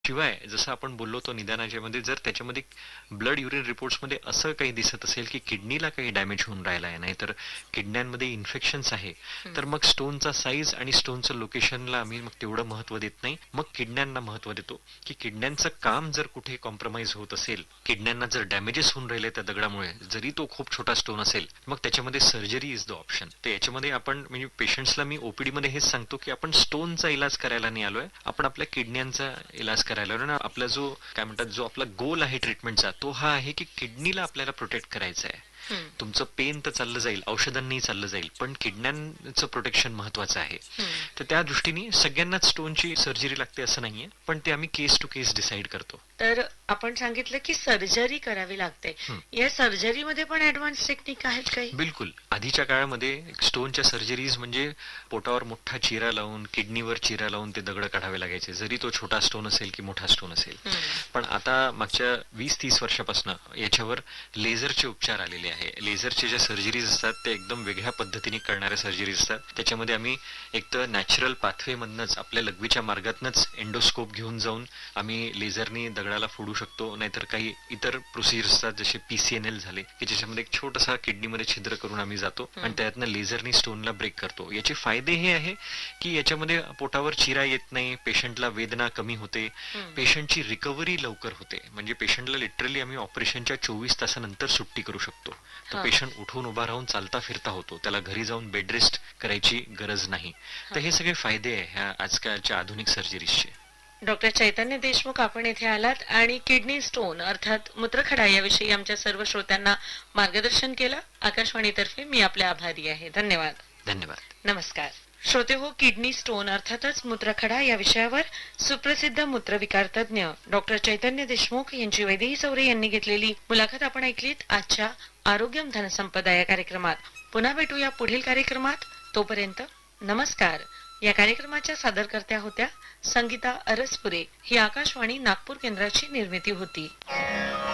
शिवाय जसं आपण बोललो तो निदानाच्या मध्ये जर त्याच्यामध्ये ब्लड युरिन रिपोर्ट्समध्ये असं काही दिसत असेल की किडनीला काही डॅमेज होऊन राहिला आहे, नाहीतर किडण्यांमध्ये इन्फेक्शन्स आहे, हं. तर मग स्टोनचा साईज आणि स्टोनचं लोकेशनला आम्ही मग तेवढं महत्त्व देत नाही. मग किडण्यांना महत्त्व देतो की किडण्यांचं काम जर कुठे कॉम्प्रोमाइज होत असेल, किडण्यांना जर डॅमेजेस होऊन राहिले त्या दगडामुळे, जरी तो खूप छोटा स्टोन असेल, मग त्याच्यामध्ये सर्जरी इज द ऑप्शन. तर याच्यामध्ये आपण म्हणजे पेशंट्सला मी ओपीडी मध्ये हेच सांगतो की आपण स्टोनचा इलाज करायला नाही आलोय, आपण आपल्या किडण्यांचा इलाज करायला आलोय ना. आपला जो काय म्हणतात जो आपला गोल आहे ट्रीटमेंटचा तो हा आहे की किडनीला आपल्याला प्रोटेक्ट करायचं आहे. हं. तुमचं पेन तर चाललं जाईल, औषधांनी चाललं जाईल, पण किडण्यांचं प्रोटेक्शन महत्वाचं आहे. हं. तर त्या दृष्टीने सगळ्यांनाच स्टोनची सर्जरी लागते असं नाहीये, पण ते आम्ही केस टू केस डिसाईड करतो. तर आपण सांगितलं की सर्जरी करावी लागते. हं. या सर्जरीमध्ये पण ऍडव्हान्स टेक्निक आहेत काही? बिलकुल. आधीच्या काळामध्ये स्टोनच्या सर्जरीज म्हणजे पोटावर मोठा चिरा लावून, किडनीवर चिरा लावून ते दगड काढावे लागायचे, जरी तो छोटा स्टोन असेल की मोठा स्टोन असेल. हं. पण आता मागच्या 20-30 वर्षापासून याच्यावर लेझरचे उपचार आलेले आहे. लेझरचे ज्या सर्जरीज असतात त्या एकदम वेगळ्या पद्धतीने करणाऱ्या सर्जरीज असतात. त्याच्यामध्ये आम्ही एक तर नॅचरल पाथवे मधनच आपल्या लघवीच्या मार्गातनच एंडोस्कोप घेऊन जाऊन आम्ही लेझरनी दगडाला फोडू शकतो, नाहीतर काही इतर प्रोसिजर्स असतात जसे पीसीएनएल झाले की ज्याच्यामध्ये एक छोटासा किडनीमध्ये छिद्र करून आम्ही जातो आणि त्यातनं लेझरनी स्टोनला ब्रेक करतो. याचे फायदे हे आहे की याच्यामध्ये पोटावर चिरा येत नाही, पेशंटला वेदना कमी होते, हं. पेशंटची रिकव्हरी लवकर होते. म्हणजे पेशंटला लिटरली आम्ही ऑपरेशनच्या 24 तासानंतर सुट्टी करू शकतो. तो हा. पेशंट उठून उभा राहून चालता फिरता होतो, त्याला घरी जाऊन बेड रेस्ट करायची गरज नाही. तर हे सगळे फायदे आहे ह्या आजकालच्या आधुनिक सर्जरीजचे. डॉक्टर चैतन्य देशमुख, आपण इथे आलात आणि किडनी स्टोन अर्थात मूत्रखडा याविषयी आमच्या सर्व श्रोत्यांना मार्गदर्शन केलं. आकाशवाणीतर्फे मी आपले आभारी आहे. धन्यवाद. धन्यवाद. नमस्कार श्रोते हो, किडनी स्टोन अर्थातच मूत्रखडा या विषयावर सुप्रसिद्ध मूत्रविकार तज्ञ डॉक्टर चैतन्य देशमुख यांची वैदेही चौरे यांनी घेतलेली मुलाखत आपण ऐकलीत आजच्या आरोग्यम धनसंपदा या कार्यक्रमात. पुन्हा भेटूया पुढील कार्यक्रमात. तोपर्यंत नमस्कार. या कार्यक्रमाच्या सादरकर्त्या होत्या संगीता अरसपुरे. ही आकाशवाणी नागपूर केंद्राची निर्मिती होती.